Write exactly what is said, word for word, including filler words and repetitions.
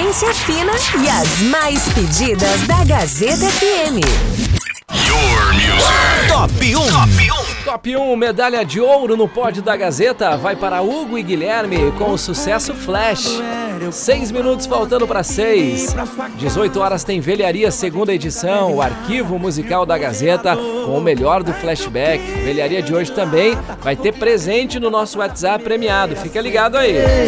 audiência fina e as mais pedidas da Gazeta F M. Your Music. Top um. Top um. Top um, medalha de ouro no pódio da Gazeta vai para Hugo e Guilherme com o sucesso Flash. Seis minutos faltando para seis. dezoito horas tem Velharia segunda edição, o arquivo musical da Gazeta com o melhor do flashback. Velharia de hoje também vai ter presente no nosso WhatsApp premiado. Fica ligado aí.